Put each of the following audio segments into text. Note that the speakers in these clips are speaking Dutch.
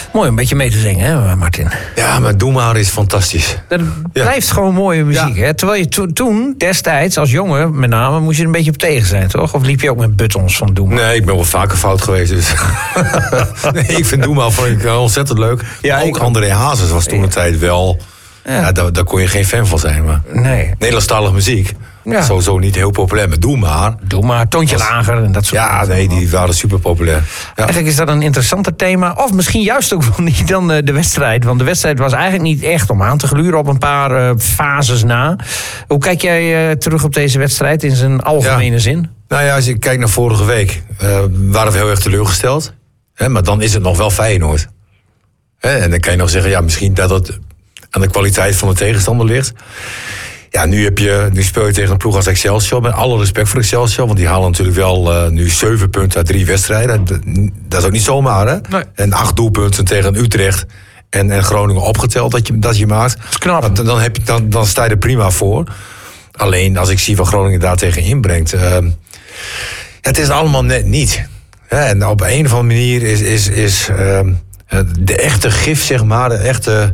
Mooi om een beetje mee te zingen, hè, Martin? Ja, maar Doe Maar is fantastisch. Dat blijft gewoon mooie muziek, hè? Terwijl je toen, destijds, als jongen met name, moest je er een beetje op tegen zijn, toch? Of liep je ook met buttons van Doe Maar? Nee, ik ben wel vaker fout geweest, dus... nee, ik vind Doe Maar vond ik ontzettend leuk. Ja, ook André Hazes was toen een tijd wel... Ja, daar kon je geen fan van zijn, maar... Nee. Nederlandstalige muziek, sowieso niet heel populair, maar Doe Maar, Toontje Lager en dat soort dingen. Nee, die waren super populair. Ja. Eigenlijk is dat een interessanter thema. Of misschien juist ook wel niet dan de wedstrijd. Want de wedstrijd was eigenlijk niet echt om aan te gluren op een paar fases na. Hoe kijk jij terug op deze wedstrijd in zijn algemene zin? Nou ja, als je kijkt naar vorige week, waren we heel erg teleurgesteld. Maar dan is het nog wel Feyenoord. En dan kan je nog zeggen, ja, misschien dat het aan de kwaliteit van de tegenstander ligt. Ja, nu speel je tegen een ploeg als Excelsior. Met alle respect voor Excelsior. Want die halen natuurlijk wel nu 7 punten uit 3 wedstrijden. Dat is ook niet zomaar, hè? Nee. En 8 doelpunten tegen Utrecht en Groningen opgeteld dat je maakt. Dat is knap. Dan sta je er prima voor. Alleen als ik zie wat Groningen daar tegen inbrengt. Het is allemaal net niet. En op een of andere manier is de echte gif, zeg maar, de echte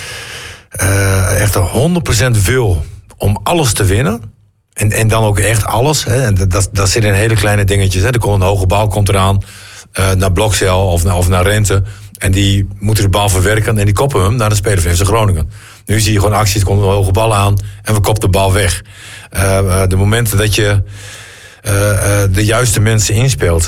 100% wil om alles te winnen. En dan ook echt alles. Hè. En dat zit in hele kleine dingetjes. Hè. Er komt een hoge bal komt eraan naar Blokcel of naar Rente. En die moeten de bal verwerken en die koppen hem naar de speler van FC Groningen. Nu zie je gewoon acties, er komt een hoge bal aan en we koppen de bal weg. De momenten dat je de juiste mensen inspeelt.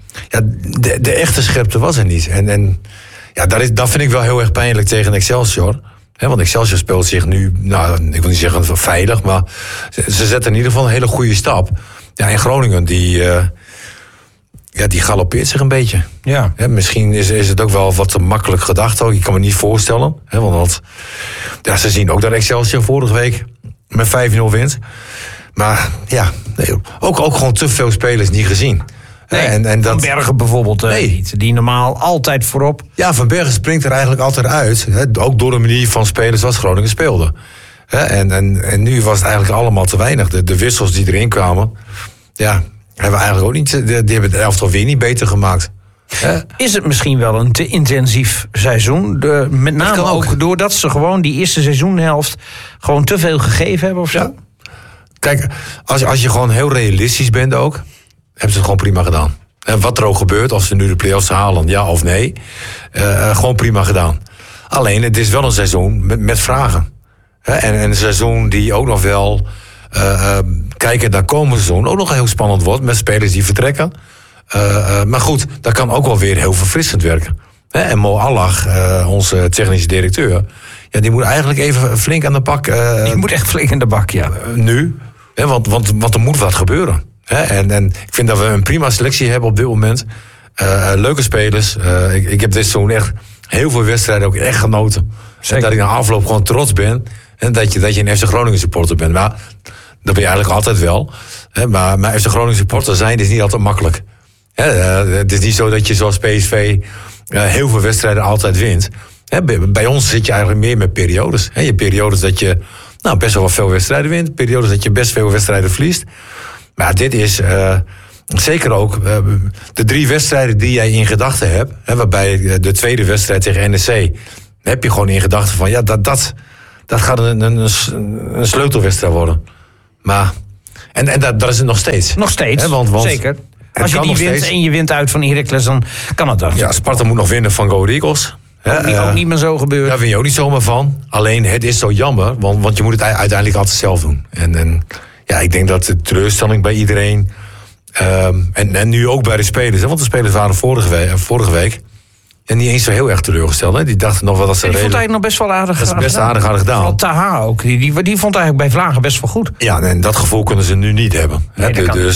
De echte scherpte was er niet. En dat vind ik wel heel erg pijnlijk tegen Excelsior. Want Excelsior speelt zich nu, ik wil niet zeggen veilig, maar ze zetten in ieder geval een hele goede stap. Ja, en Groningen, die galoppeert zich een beetje. Ja. Misschien is het ook wel wat te makkelijk gedacht. Ook. Ik kan me niet voorstellen. Want ze zien ook dat Excelsior vorige week met 5-0 wint. Maar ja, ook gewoon te veel spelers niet gezien. Nee, Van Bergen bijvoorbeeld niet. Die normaal altijd voorop. Ja, Van Bergen springt er eigenlijk altijd uit. Ook door de manier van spelen zoals Groningen speelde. En nu was het eigenlijk allemaal te weinig. De wissels die erin kwamen, hebben we eigenlijk ook niet. Die hebben het elftal weer niet beter gemaakt. Is het misschien wel een te intensief seizoen? Met name ook doordat ze gewoon die eerste seizoenhelft gewoon te veel gegeven hebben of zo? Ja. Kijk, als je gewoon heel realistisch bent ook, hebben ze het gewoon prima gedaan. En wat er ook gebeurt, of ze nu de play-offs halen, ja of nee, gewoon prima gedaan. Alleen, het is wel een seizoen met vragen. En een seizoen die ook nog wel, kijken naar komend seizoen, ook nog heel spannend wordt, met spelers die vertrekken. Maar goed, dat kan ook wel weer heel verfrissend werken. En Mo Allah, onze technische directeur, die moet eigenlijk even flink aan de bak. Die moet echt flink aan de bak, ja. Nu, want er moet wat gebeuren. En ik vind dat we een prima selectie hebben op dit moment. Leuke spelers. Ik heb dit seizoen echt heel veel wedstrijden ook echt genoten. En dat ik na afloop gewoon trots ben. En dat je een FC Groningen supporter bent. Maar dat ben je eigenlijk altijd wel. Maar FC Groningen supporter zijn is niet altijd makkelijk. Het is niet zo dat je zoals PSV heel veel wedstrijden altijd wint. Bij ons zit je eigenlijk meer met periodes. Je hebt periodes dat je best wel veel wedstrijden wint. Periodes dat je best veel wedstrijden verliest. Maar dit is zeker ook de 3 wedstrijden die jij in gedachten hebt. Waarbij de tweede wedstrijd tegen NEC heb je gewoon in gedachten van dat gaat een sleutelwedstrijd worden. Maar en dat is het nog steeds. Nog steeds, want zeker. Als je die wint steeds. En je wint uit van Heracles, dan kan het dan. Ja, Sparta moet nog winnen van Go Eagles. Ook niet meer zo gebeurd. Daar win je ook niet zomaar van. Alleen het is zo jammer, want je moet het uiteindelijk altijd zelf doen. En ik denk dat de teleurstelling bij iedereen, en nu ook bij de spelers, want de spelers waren vorige week en niet eens zo heel erg teleurgesteld. Hè? Die dachten nog wel dat ze die vond eigenlijk nog best wel aardig. Dat is best aardig hadden gedaan. Vooral Taha ook. Die vond eigenlijk bij Vlagen best wel goed. Ja, en dat gevoel kunnen ze nu niet hebben. Nee,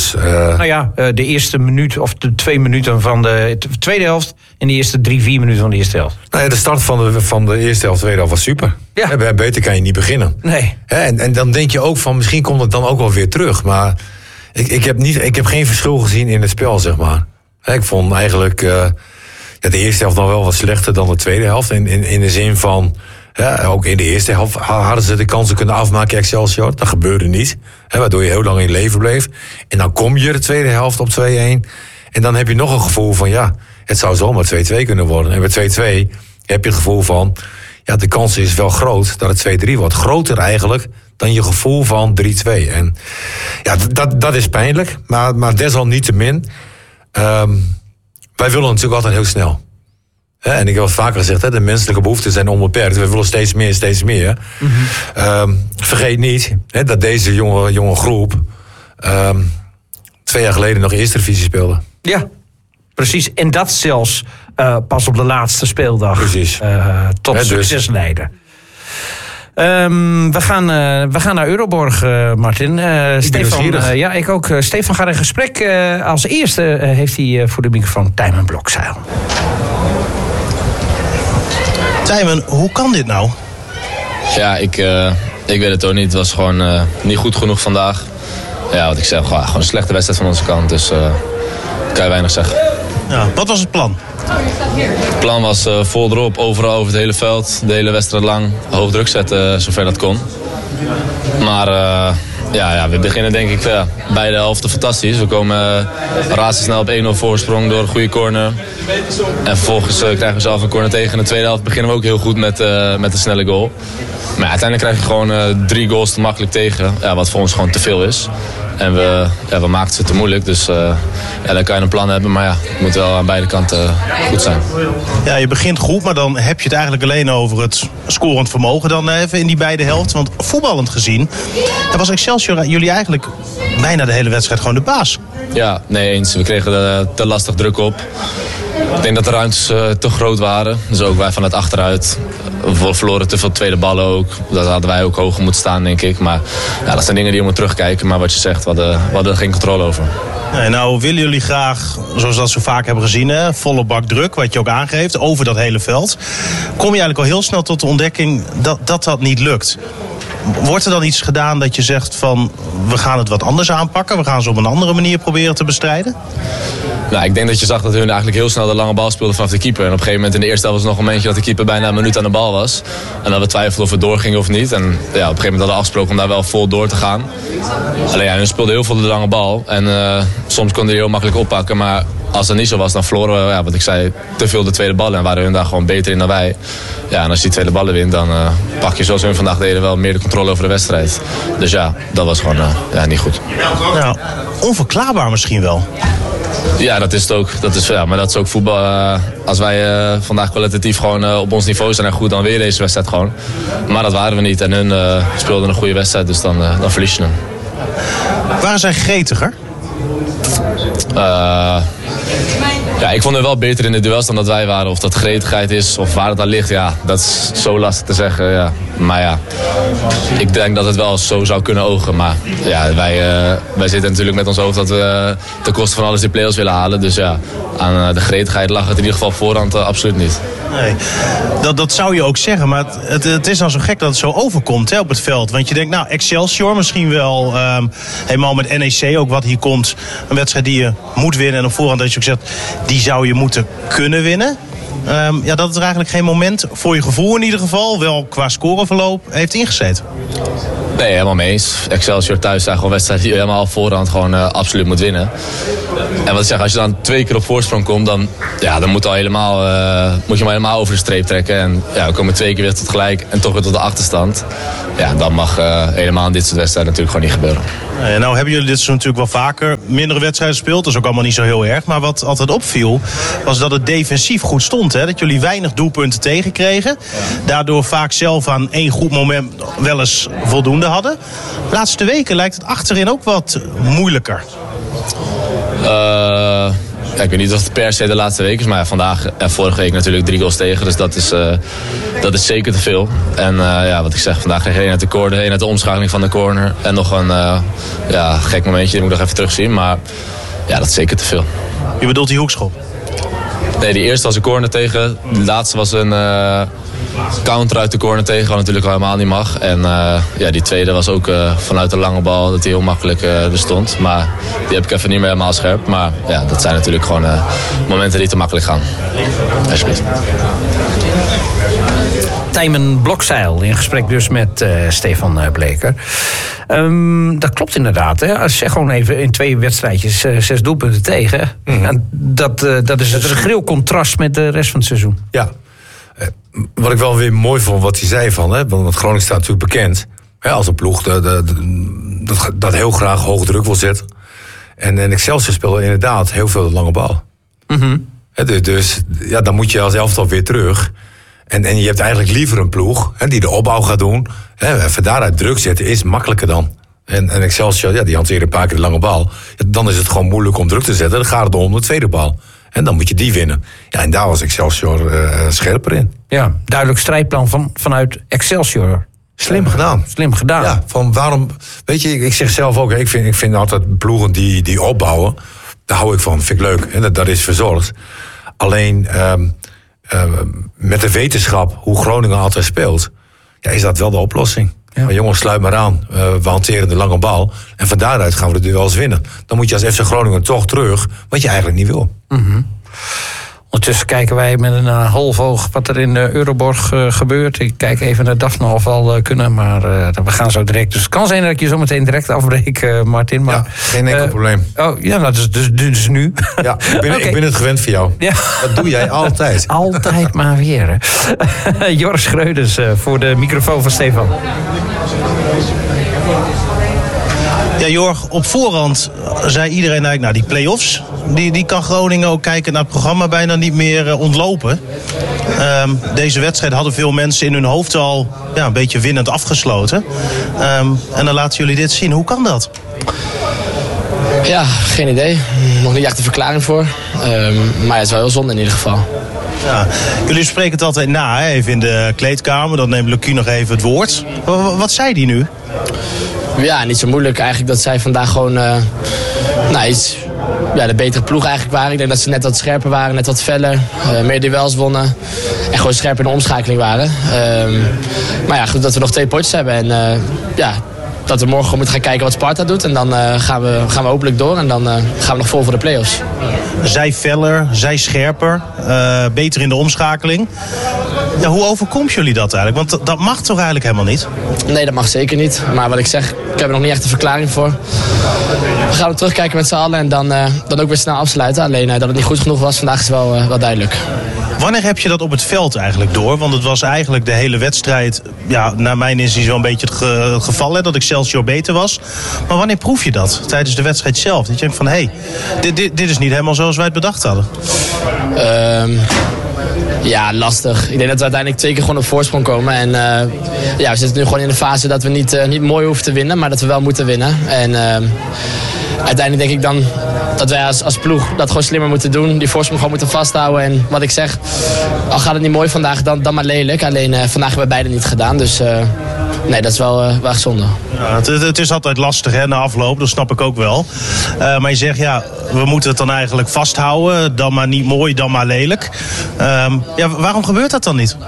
de eerste minuut of de 2 minuten van de tweede helft en de eerste 3-4 minuten van de eerste helft. Nou ja, de start van de eerste helft, tweede helft was super. Ja. Beter kan je niet beginnen. Nee. En dan denk je ook van misschien komt het dan ook wel weer terug. Maar ik heb geen verschil gezien in het spel, zeg maar. Ik vond eigenlijk de eerste helft nog wel wat slechter dan de tweede helft. In de zin van, ook in de eerste helft hadden ze de kansen kunnen afmaken, Excelsior. Dat gebeurde niet. Waardoor je heel lang in leven bleef. En dan kom je de tweede helft op 2-1. En dan heb je nog een gevoel van, het zou zomaar 2-2 kunnen worden. En bij 2-2 heb je het gevoel van... ja, de kans is wel groot dat het 2-3 wordt. Groter eigenlijk dan je gevoel van 3-2. En ja, dat is pijnlijk. Maar desalniettemin... wij willen natuurlijk altijd heel snel. En ik heb het vaker gezegd, de menselijke behoeften zijn onbeperkt. We willen steeds meer. Mm-hmm. Vergeet niet dat deze jonge groep... 2 jaar geleden nog eerste divisie speelde. Ja, precies. En dat zelfs pas op de laatste speeldag. Precies. Tot succes leiden. We gaan naar Euroborg, Martin. Stefan, ja, ik ook. Stefan gaat in gesprek. Als eerste heeft hij voor de microfoon Tijmen Blokzeil. Tijmen, hoe kan dit nou? Ja, ik weet het ook niet. Het was gewoon niet goed genoeg vandaag. Ja, wat ik zeg, gewoon een slechte wedstrijd van onze kant. Dus kan je weinig zeggen. Ja, wat was het plan? Het plan was vol erop, overal over het hele veld. De hele wedstrijd lang hoog druk zetten, zover dat kon. Maar we beginnen denk ik beide helften fantastisch. We komen razendsnel op 1-0 voorsprong door een goede corner. En vervolgens krijgen we zelf een corner tegen. In de tweede helft beginnen we ook heel goed met een snelle goal. Maar uiteindelijk krijg je gewoon 3 goals te makkelijk tegen. Ja, wat voor ons gewoon te veel is. En we maakten ze te moeilijk. Dus dan kan je een plan hebben. Maar ja, het moet wel aan beide kanten goed zijn. Ja, je begint goed, maar dan heb je het eigenlijk alleen over het scorend vermogen dan even in die beide helften. Want voetballend gezien, was Excelsior jullie eigenlijk bijna de hele wedstrijd gewoon de baas. Ja, nee eens. We kregen te lastig druk op. Ik denk dat de ruimtes te groot waren. Dus ook wij vanuit achteruit. We verloren te veel tweede ballen ook. Daar hadden wij ook hoger moeten staan, denk ik. Maar ja, dat zijn dingen die je moet terugkijken. Maar wat je zegt, we hadden er geen controle over. Nee, nou willen jullie graag, zoals we dat zo vaak hebben gezien... volle bak druk, wat je ook aangeeft, over dat hele veld. Kom je eigenlijk al heel snel tot de ontdekking dat niet lukt. Wordt er dan iets gedaan dat je zegt van... we gaan het wat anders aanpakken, we gaan ze op een andere manier proberen te bestrijden? Nou, ik denk dat je zag dat hun eigenlijk heel snel de lange bal speelden vanaf de keeper. En op een gegeven moment in de eerste helft was er nog een momentje dat de keeper bijna een minuut aan de bal was. En dat we twijfelden of het doorging of niet. En ja, op een gegeven moment hadden we afgesproken om daar wel vol door te gaan. Alleen ja, hun speelden heel veel de lange bal. En soms konden die heel makkelijk oppakken. Maar als dat niet zo was, dan verloren we, ja, wat ik zei, te veel de tweede ballen. En waren hun daar gewoon beter in dan wij. Ja, en als je die tweede ballen wint, dan pak je zoals hun vandaag deden wel meer de controle over de wedstrijd. Dus ja, dat was gewoon niet goed. Nou, onverklaarbaar misschien wel. Ja, dat is het ook. Maar dat is ook voetbal. Als wij vandaag kwalitatief gewoon op ons niveau zijn en goed, dan weer deze wedstrijd gewoon. Maar dat waren we niet. En hun speelden een goede wedstrijd, dus dan verlies je hem. Waren zij gretiger? Ja, ik vond hem wel beter in de duels dan dat wij waren. Of dat gretigheid is, of waar het aan ligt, ja, dat is zo lastig te zeggen. Ja. Maar ja, ik denk dat het wel zo zou kunnen ogen. Maar ja, wij zitten natuurlijk met ons hoofd dat we ten koste van alles die play-offs willen halen. Dus ja, aan de gretigheid lag het in ieder geval op voorhand absoluut niet. Nee, dat zou je ook zeggen. Maar het is dan zo gek dat het zo overkomt op het veld. Want je denkt, nou, Excelsior misschien wel. Helemaal met NEC ook wat hier komt. Een wedstrijd die je moet winnen. En op voorhand dat je ook zegt, die zou je moeten kunnen winnen. Dat het er eigenlijk geen moment, voor je gevoel in ieder geval, wel qua scoreverloop, heeft ingezeten. Nee, helemaal mee eens. Excelsior thuis zijn gewoon wedstrijden die je helemaal op voorhand gewoon absoluut moet winnen. En wat ik zeg, als je dan 2 keer op voorsprong komt, dan moet je maar helemaal over de streep trekken. En ja, we komen 2 keer weer tot gelijk en toch weer tot de achterstand. Ja, dan mag helemaal in dit soort wedstrijden natuurlijk gewoon niet gebeuren. Nou hebben jullie dit zo natuurlijk wel vaker mindere wedstrijden gespeeld. Dat is ook allemaal niet zo heel erg. Maar wat altijd opviel, was dat het defensief goed stond. Hè? Dat jullie weinig doelpunten tegenkregen. Daardoor vaak zelf aan 1 goed moment wel eens voldoende hadden. De laatste weken lijkt het achterin ook wat moeilijker. Ik weet niet of het per se de laatste week is. Maar vandaag en vorige week natuurlijk 3 goals tegen. Dus dat is zeker te veel. En wat ik zeg, vandaag kreeg je 1 uit de corner, 1 uit de omschakeling van de corner. En nog een gek momentje, die moet ik nog even terugzien. Maar ja, dat is zeker te veel. Je bedoelt die hoekschop? Nee, die eerste was een corner tegen. De laatste was een counter uit de corner tegen, wat natuurlijk al helemaal niet mag. En die tweede was ook vanuit de lange bal, dat hij heel makkelijk er stond. Maar die heb ik even niet meer helemaal scherp. Maar ja, dat zijn natuurlijk gewoon momenten die te makkelijk gaan. Alsjeblieft. Tijmen Blokzeil in gesprek dus met Stefan Bleker. Dat klopt inderdaad. Hè? Als je gewoon even in 2 wedstrijdjes 6 doelpunten tegen. Mm-hmm. Dat is een gril contrast met de rest van het seizoen. Ja. Wat ik wel weer mooi vond wat hij zei van... Hè, want Groningen staat natuurlijk bekend... Hè, als een ploeg dat heel graag hoge druk wil zetten. En Excelsior speelde inderdaad heel veel de lange bal. Mm-hmm. Dus ja, dan moet je als elftal weer terug. En je hebt eigenlijk liever een ploeg die de opbouw gaat doen. Van daaruit druk zetten is makkelijker dan. En Excelsior, ja, die hanteren een paar keer de lange bal. Ja, dan is het gewoon moeilijk om druk te zetten. Dan gaat het om de tweede bal. En dan moet je die winnen. Ja, en daar was Excelsior scherper in. Ja, duidelijk strijdplan vanuit Excelsior. Slim gedaan. Slim gedaan. Ja, van waarom... Weet je, ik zeg zelf ook... Ik vind altijd ploegen die opbouwen... Daar hou ik van, vind ik leuk. En dat is verzorgd. Alleen... met de wetenschap hoe Groningen altijd speelt... Ja, is dat wel de oplossing. Ja. Maar jongens, sluit maar aan. We hanteren de lange bal. En van daaruit gaan we de duels winnen. Dan moet je als FC Groningen toch terug... wat je eigenlijk niet wil. Mm-hmm. Ondertussen kijken wij met een half oog wat er in Euroborg gebeurt. Ik kijk even naar Daphne of we al kunnen, maar we gaan zo direct. Dus het kan zijn dat ik je zo meteen direct afbreek, Martin. Maar, ja, geen enkel probleem. Oh, ja, nou, dus nu. Ja, ik ben het gewend voor jou. Ja. Dat doe jij altijd. Altijd maar weer. Joris Schreuders voor de microfoon van Stefan. Ja, Jorg, op voorhand zei iedereen eigenlijk... nou, die play-offs, die kan Groningen ook kijken naar het programma... bijna niet meer ontlopen. Deze wedstrijd hadden veel mensen in hun hoofd al... ja, een beetje winnend afgesloten. En dan laten jullie dit zien. Hoe kan dat? Ja, geen idee. Nog niet echt een verklaring voor. Maar het is wel heel zonde in ieder geval. Ja, jullie spreken het altijd na, hè? Even in de kleedkamer. Dan neemt Lucie nog even het woord. Wat zei die nu? Ja, niet zo moeilijk eigenlijk dat zij vandaag gewoon iets, de betere ploeg eigenlijk waren. Ik denk dat ze net wat scherper waren, net wat feller, meer duels wonnen. En gewoon scherper in de omschakeling waren. Maar ja, goed dat we nog 2 potjes hebben. En dat we morgen moeten gaan kijken wat Sparta doet. En dan gaan we hopelijk door. En dan gaan we nog vol voor de play-offs. Zij feller, zij scherper, beter in de omschakeling. Ja, hoe overkomt jullie dat eigenlijk? Want dat mag toch eigenlijk helemaal niet? Nee, dat mag zeker niet. Maar wat ik zeg, ik heb er nog niet echt een verklaring voor. We gaan terugkijken met z'n allen en dan ook weer snel afsluiten. Alleen dat het niet goed genoeg was, vandaag is wel duidelijk. Wanneer heb je dat op het veld eigenlijk door? Want het was eigenlijk de hele wedstrijd, ja, naar mijn inzien wel een beetje het geval, hè, dat Excelsior beter was. Maar wanneer proef je dat tijdens de wedstrijd zelf? Dat je denkt van, hé, dit is niet helemaal zoals wij het bedacht hadden. Ja, lastig. Ik denk dat we uiteindelijk 2 keer gewoon op voorsprong komen. En we zitten nu gewoon in de fase dat we niet mooi hoeven te winnen, maar dat we wel moeten winnen. En uiteindelijk denk ik dan dat wij als ploeg dat gewoon slimmer moeten doen. Die voorsprong gewoon moeten vasthouden. En wat ik zeg, al gaat het niet mooi vandaag, dan maar lelijk. Alleen vandaag hebben we beide niet gedaan. Dus nee, dat is wel echt zonde. Ja, het is altijd lastig, hè, na afloop, dat snap ik ook wel. Maar je zegt, ja, we moeten het dan eigenlijk vasthouden. Dan maar niet mooi, dan maar lelijk. Waarom gebeurt dat dan niet?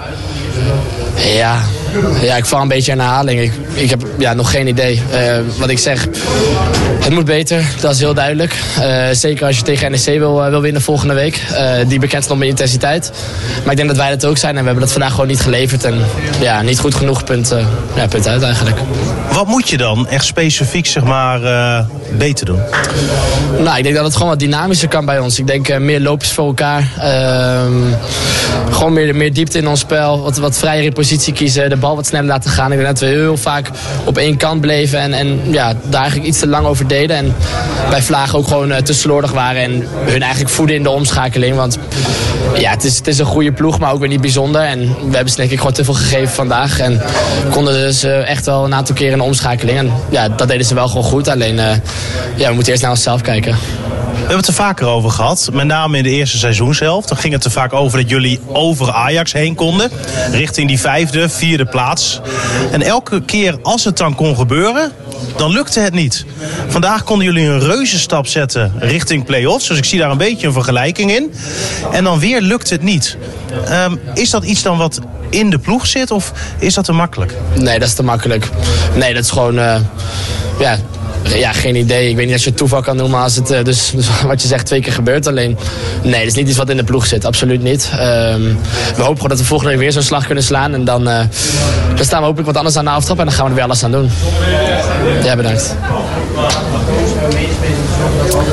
Ja, ik val een beetje in herhaling. Ik heb nog geen idee. Wat ik zeg, het moet beter. Dat is heel duidelijk. Zeker als je tegen NEC wil winnen volgende week. Die bekend stond met intensiteit. Maar ik denk dat wij dat ook zijn. En we hebben dat vandaag gewoon niet geleverd. En ja, niet goed genoeg. Punt uit eigenlijk. Wat moet je dan echt specifiek, zeg maar, beter doen? Nou, ik denk dat het gewoon wat dynamischer kan bij ons. Ik denk meer loopjes voor elkaar. Gewoon meer diepte in ons spel. Wat vrijer in positie kiezen. De bal wat sneller laten gaan. Ik denk dat we heel vaak op één kant bleven. En daar eigenlijk iets te lang over deden. En bij Vlaag ook gewoon te slordig waren. En hun eigenlijk voeden in de omschakeling. Want ja, het is een goede ploeg, maar ook weer niet bijzonder. En we hebben ze denk ik gewoon te veel gegeven vandaag. En konden dus echt wel een aantal keren in de omschakeling. En ja, dat deden ze wel gewoon goed. Alleen, we moeten eerst naar onszelf kijken. We hebben het er vaker over gehad. Met name in de eerste seizoenshelft. Dan ging het er vaak over dat jullie over Ajax heen konden. Richting die 5e, 4e plaats. En elke keer als het dan kon gebeuren, dan lukte het niet. Vandaag konden jullie een reuzenstap zetten richting play-offs. Dus ik zie daar een beetje een vergelijking in. En dan weer lukt het niet. Is dat iets dan wat in de ploeg zit of is dat te makkelijk? Nee, dat is te makkelijk. Nee, dat is gewoon... Ja, geen idee. Ik weet niet als je het toeval kan noemen als het dus wat je zegt 2 keer gebeurt. Alleen, nee, dat is niet iets wat in de ploeg zit. Absoluut niet. We hopen gewoon dat we volgende week weer zo'n slag kunnen slaan. En dan staan we hopelijk wat anders aan de aftrap. En dan gaan we er weer alles aan doen. Ja, bedankt.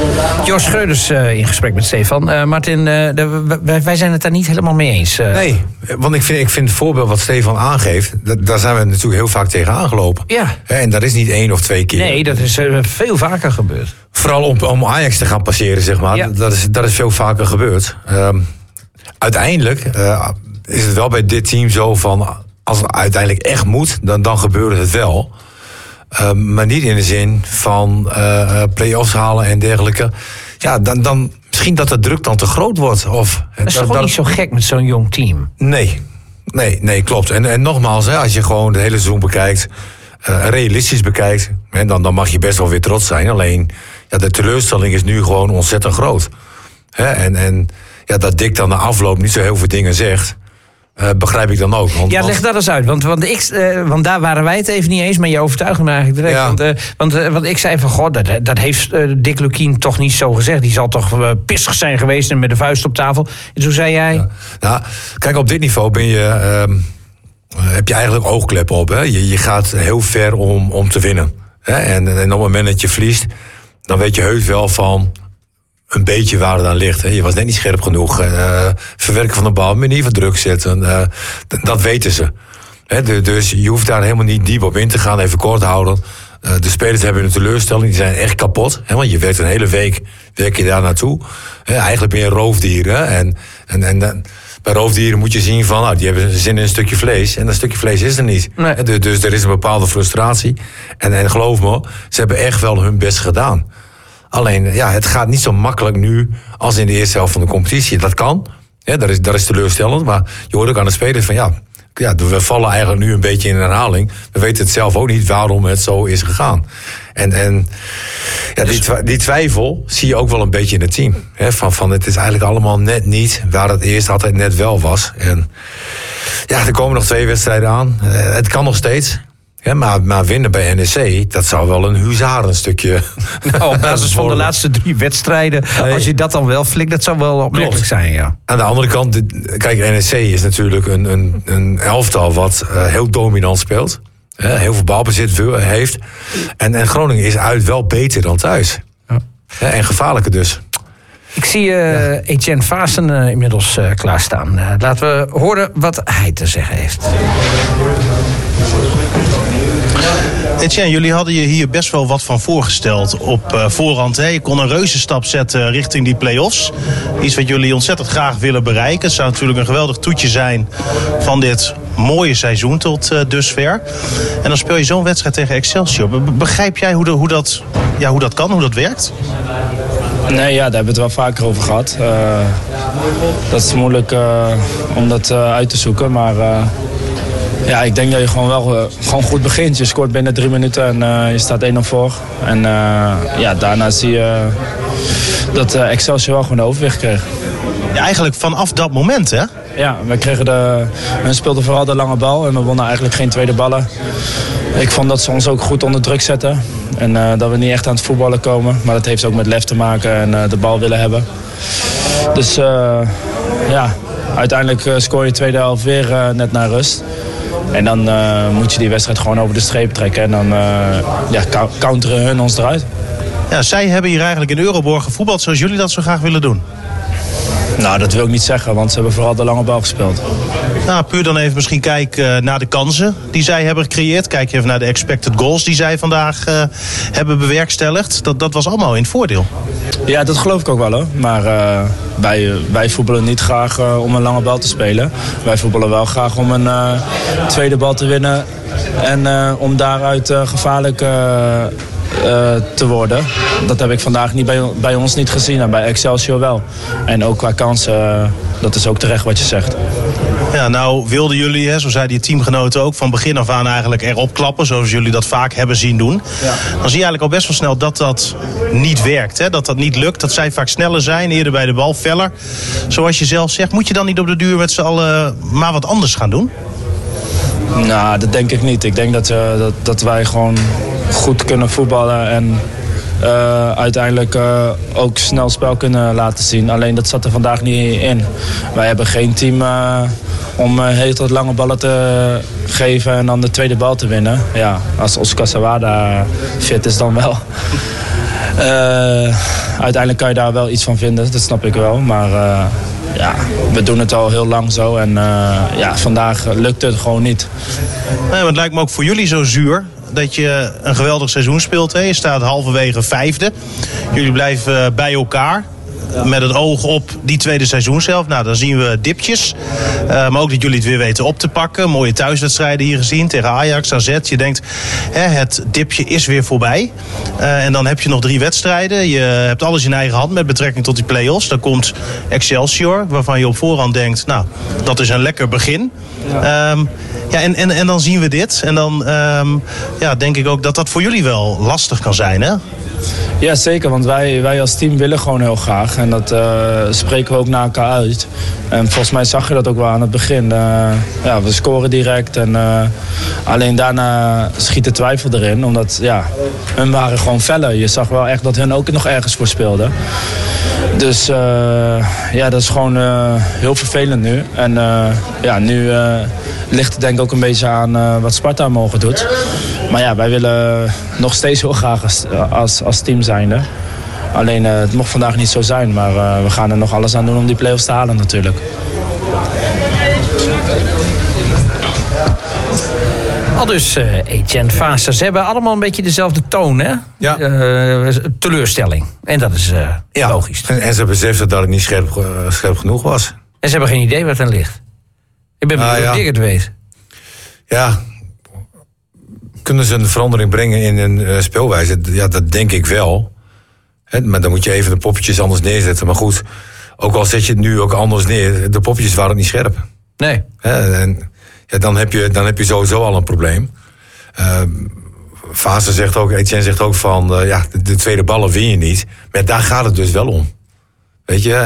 Jos Schreuders in gesprek met Stefan. Martin, wij zijn het daar niet helemaal mee eens. Nee, want ik vind het voorbeeld wat Stefan aangeeft, daar zijn we natuurlijk heel vaak tegen aangelopen. Ja. En dat is niet 1 of 2 keer. Nee, dat is veel vaker gebeurd. Vooral om Ajax te gaan passeren, zeg maar. Ja. Dat is veel vaker gebeurd. Uiteindelijk is het wel bij dit team zo van, als het uiteindelijk echt moet, dan gebeurt het wel. Maar niet in de zin van play-offs halen en dergelijke. Ja, dan misschien dat de druk dan te groot wordt. Of, Dat is gewoon niet zo gek met zo'n jong team. Nee, klopt. En nogmaals, als je gewoon het hele seizoen bekijkt, realistisch bekijkt, dan mag je best wel weer trots zijn. Alleen, de teleurstelling is nu gewoon ontzettend groot. En dat Dick dan na afloop niet zo heel veel dingen zegt, begrijp ik dan ook. Leg dat eens uit. Want daar waren wij het even niet eens. Maar je overtuigde me eigenlijk direct. Ja. Want ik zei van, god, dat heeft Dick Lukkien toch niet zo gezegd. Die zal toch pissig zijn geweest en met de vuist op tafel. En toen zei jij... Ja. Nou, kijk, op dit niveau heb je eigenlijk oogkleppen op. Hè? Je gaat heel ver om te winnen. Hè? En op het moment dat je verliest, dan weet je heus wel van een beetje waar het aan ligt. Hè? Je was net niet scherp genoeg. Verwerken van de bal, manier van druk zetten. Dat weten ze. Hè? Dus je hoeft daar helemaal niet diep op in te gaan. Even kort houden. De spelers hebben een teleurstelling. Die zijn echt kapot. Hè? Want je werkt een hele week daar naartoe. Eigenlijk ben je roofdieren. En bij roofdieren moet je zien van, die hebben zin in een stukje vlees. En dat stukje vlees is er niet. Nee. Dus er is een bepaalde frustratie. En geloof me, ze hebben echt wel hun best gedaan. Alleen, het gaat niet zo makkelijk nu als in de eerste helft van de competitie. Dat kan, dat is teleurstellend. Maar je hoort ook aan de spelers van, we vallen eigenlijk nu een beetje in herhaling. We weten het zelf ook niet waarom het zo is gegaan. En die twijfel zie je ook wel een beetje in het team. Van het is eigenlijk allemaal net niet waar het eerst altijd net wel was. En er komen nog 2 wedstrijden aan. Het kan nog steeds. Ja, maar winnen bij NEC, dat zou wel een huzarenstukje. Op basis van de laatste 3 wedstrijden. Nee. Als je dat dan wel flikt, dat zou wel opmerkelijk zijn, ja. Aan de andere kant, kijk, NEC is natuurlijk een elftal wat heel dominant speelt. Heel veel balbezit heeft. En Groningen is uit wel beter dan thuis. Ja. En gevaarlijker dus. Ik zie Etienne Vaassen inmiddels klaarstaan. Laten we horen wat hij te zeggen heeft. Etienne, jullie hadden je hier best wel wat van voorgesteld op voorhand. Hè? Je kon een reuzenstap zetten richting die play-offs. Iets wat jullie ontzettend graag willen bereiken. Het zou natuurlijk een geweldig toetje zijn van dit mooie seizoen tot dusver. En dan speel je zo'n wedstrijd tegen Excelsior. Begrijp jij hoe dat kan, hoe dat werkt? Nee, daar hebben we het wel vaker over gehad. Dat is moeilijk om dat uit te zoeken, maar... ik denk dat je gewoon goed begint. Je scoort binnen 3 minuten en je staat 1-0 voor. En daarna zie je dat Excelsior wel gewoon de overwicht kreeg. Ja, eigenlijk vanaf dat moment, hè? Ja, we speelden vooral de lange bal en we wonnen eigenlijk geen tweede ballen. Ik vond dat ze ons ook goed onder druk zetten. En dat we niet echt aan het voetballen komen. Maar dat heeft ook met lef te maken en de bal willen hebben. Dus uiteindelijk scoor je de tweede helft weer net naar rust. En dan moet je die wedstrijd gewoon over de streep trekken. En dan counteren hun ons eruit. Ja, zij hebben hier eigenlijk in Euroborg gevoetbald zoals jullie dat zo graag willen doen. Nou, dat wil ik niet zeggen, want ze hebben vooral de lange bal gespeeld. Nou, puur dan even misschien kijken naar de kansen die zij hebben gecreëerd. Kijk even naar de expected goals die zij vandaag hebben bewerkstelligd. Dat was allemaal in het voordeel. Ja, dat geloof ik ook wel hoor. Maar wij voetballen niet graag om een lange bal te spelen. Wij voetballen wel graag om een tweede bal te winnen. En om daaruit gevaarlijk te worden. Dat heb ik vandaag bij ons niet gezien en bij Excelsior wel. En ook qua kansen, dat is ook terecht wat je zegt. Ja, nou wilden jullie, zo zeiden je teamgenoten ook, van begin af aan eigenlijk erop klappen, zoals jullie dat vaak hebben zien doen. Ja. Dan zie je eigenlijk al best wel snel dat niet werkt, hè? Dat niet lukt, dat zij vaak sneller zijn, eerder bij de bal, feller. Zoals je zelf zegt, moet je dan niet op de duur met z'n allen maar wat anders gaan doen? Nou, dat denk ik niet. Ik denk dat wij gewoon goed kunnen voetballen en uiteindelijk ook snel spel kunnen laten zien. Alleen dat zat er vandaag niet in. Wij hebben geen team om heel tot lange ballen te geven en dan de tweede bal te winnen. Ja, als Oscar Sawada fit is dan wel. Uiteindelijk kan je daar wel iets van vinden, dat snap ik wel. Maar we doen het al heel lang zo. En vandaag lukt het gewoon niet. Nee, maar het lijkt me ook voor jullie zo zuur dat je een geweldig seizoen speelt. Hè? Je staat halverwege 5e. Jullie blijven bij elkaar. Met het oog op die tweede seizoenshelft. Nou, dan zien we dipjes. Maar ook dat jullie het weer weten op te pakken. Mooie thuiswedstrijden hier gezien tegen Ajax, AZ. Je denkt, het dipje is weer voorbij. En dan heb je nog 3 wedstrijden. Je hebt alles in eigen hand met betrekking tot die play-offs. Dan komt Excelsior, waarvan je op voorhand denkt, nou, dat is een lekker begin. En dan zien we dit. En dan denk ik ook dat dat voor jullie wel lastig kan zijn, hè? Ja, zeker. Want wij als team willen gewoon heel graag. En dat spreken we ook naar elkaar uit. En volgens mij zag je dat ook wel aan het begin. We scoren direct. En alleen daarna schiet de twijfel erin. Omdat, hun waren gewoon feller. Je zag wel echt dat hun ook nog ergens voor speelden. Dus dat is gewoon heel vervelend nu. En nu ligt het denk ik ook een beetje aan wat Sparta morgen doet. Maar wij willen nog steeds heel graag als team zijnde. Alleen het mocht vandaag niet zo zijn. Maar we gaan er nog alles aan doen om die play-offs te halen natuurlijk. Al dus Etienne Vaassen. Ze hebben allemaal een beetje dezelfde toon, hè? Ja. Teleurstelling. En dat is logisch. En ze beseffen dat het niet scherp genoeg was. En ze hebben geen idee wat er ligt. Ik ben benieuwd of ik het weet. Ja, kunnen ze een verandering brengen in een speelwijze? Ja, dat denk ik wel. Maar dan moet je even de poppetjes anders neerzetten. Maar goed, ook al zet je het nu ook anders neer, de poppetjes waren niet scherp. Nee. En dan heb je sowieso al een probleem. Vaassen zegt ook, Etienne zegt ook van, de tweede ballen win je niet. Maar daar gaat het dus wel om. Weet je,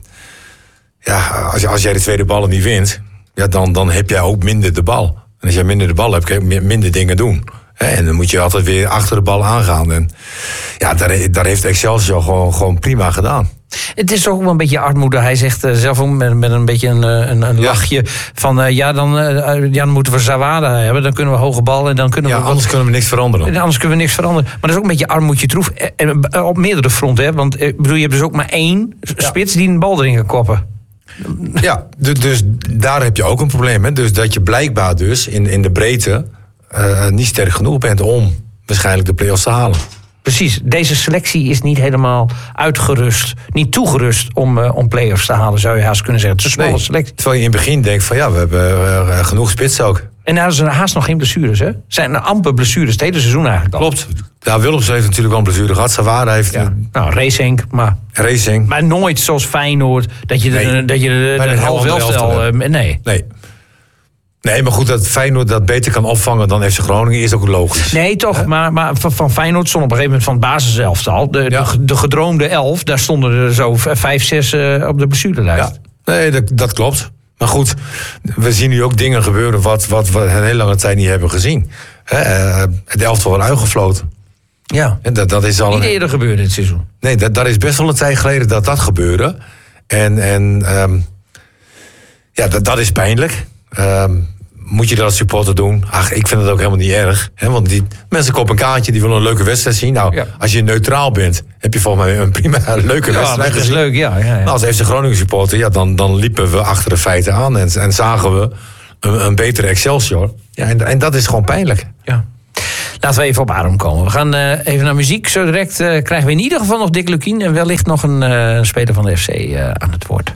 als jij de tweede ballen niet wint, dan heb jij ook minder de bal. En als jij minder de bal hebt, kun je minder dingen doen. En dan moet je altijd weer achter de bal aangaan. En daar heeft Excelsior gewoon prima gedaan. Het is toch wel een beetje armoede. Hij zegt zelf ook met een beetje een lachje van... dan moeten we Zawada hebben. Dan kunnen we hoge bal en dan kunnen we... anders kunnen we niks veranderen. Anders kunnen we niks veranderen. Maar dat is ook een beetje armoedje troef. Op meerdere fronten. Hè? Want je hebt dus ook maar 1 spits die een bal erin kan koppen. Ja, dus daar heb je ook een probleem. Hè? Dus dat je blijkbaar dus in de breedte niet sterk genoeg bent om waarschijnlijk de play-offs te halen. Precies, deze selectie is niet helemaal uitgerust, niet toegerust om play-offs te halen, zou je haast kunnen zeggen. Het is een smalle selectie. Terwijl je in het begin denkt van we hebben genoeg spitsen ook. En daar is haast nog geen blessures, hè? Zijn er amper blessures het hele seizoen eigenlijk al. Klopt. Ja, Willems heeft natuurlijk wel een blessure gehad. Zawada heeft... Racing, maar nooit zoals Feyenoord, dat je de half elftal... Nee, maar goed, dat Feyenoord dat beter kan opvangen dan FC Groningen is ook logisch. Nee, toch, maar van Feyenoord stond op een gegeven moment van het basiselftal. De gedroomde 11, daar stonden er zo 5, 6 op de blessurelijst. Ja, nee, dat klopt. Maar goed, we zien nu ook dingen gebeuren wat we een hele lange tijd niet hebben gezien. Het elftal wordt uitgefloten. Ja, en dat is al niet eerder gebeurde dit seizoen. Nee, dat is best wel een tijd geleden dat gebeurde. Dat is pijnlijk. Moet je dat als supporter doen? Ach, ik vind het ook helemaal niet erg. Hè? Want die mensen kopen een kaartje, die willen een leuke wedstrijd zien. Nou, als je neutraal bent, heb je volgens mij een prima leuke wedstrijd gezien. Dat is leuk, ja. Nou, als FC Groningen supporter, dan liepen we achter de feiten aan en zagen we een betere Excelsior. Ja, en dat is gewoon pijnlijk. Ja. Laten we even op adem komen. We gaan even naar muziek. Zo direct krijgen we in ieder geval nog Dick Lukkien en wellicht nog een speler van de FC aan het woord.